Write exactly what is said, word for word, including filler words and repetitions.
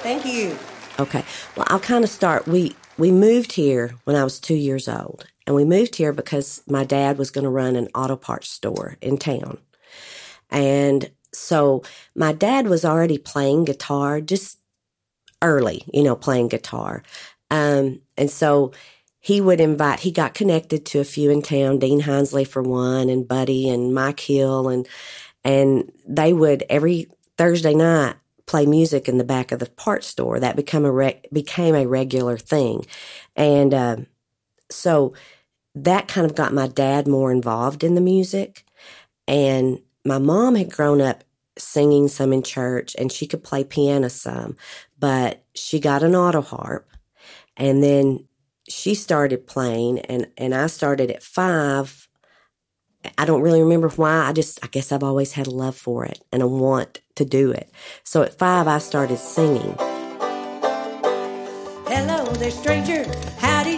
Thank you. Okay. Well, I'll kind of start. We we moved here when I was two years old, and we moved here because my dad was going to run an auto parts store in town. And so my dad was already playing guitar just early, you know, playing guitar. Um, and so he would invite, he got connected to a few in town, Dean Hinesley for one, and Buddy and Mike Hill, and and they would every Thursday night play music in the back of the parts store. That become a re- became a regular thing. And uh, so that kind of got my dad more involved in the music. And my mom had grown up singing some in church, and she could play piano some, but she got an auto harp, and then she started playing, and, and I started at five. I don't really remember why. I just, I guess I've always had a love for it and a want to do it. So at five, I started singing. Hello there, stranger. How do